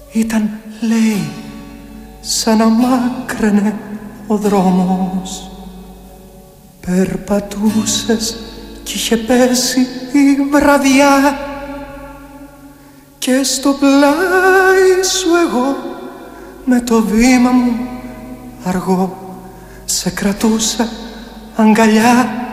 Ήταν, λέει, σαν να μάκραινε ο δρόμος. Περπατούσες κι είχε πέσει η βραδιά και στο πλάι σου εγώ με το βήμα μου αργό σε κρατούσα αγκαλιά.